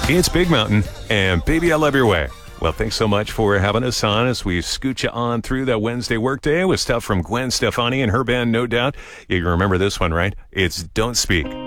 It's Big Mountain, and baby, I love your way. Well, thanks so much for having us on as we scoot you on through that Wednesday workday with stuff from Gwen Stefani and her band, No Doubt. You remember this one, right? It's Don't Speak.